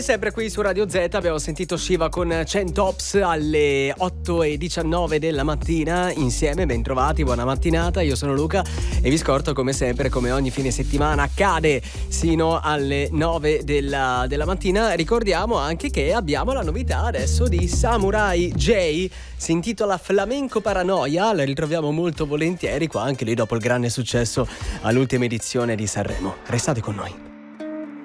sempre qui su Radio Z abbiamo sentito Shiva con 100 Tops alle 8:19 della mattina insieme, ben trovati, buona mattinata, io sono Luca e vi scorto come sempre, come ogni fine settimana accade, sino alle 9 della mattina. Ricordiamo anche che abbiamo la novità adesso di Samurai J, si intitola Flamenco Paranoia, la ritroviamo molto volentieri qua anche lì dopo il grande successo all'ultima edizione di Sanremo. Restate con noi.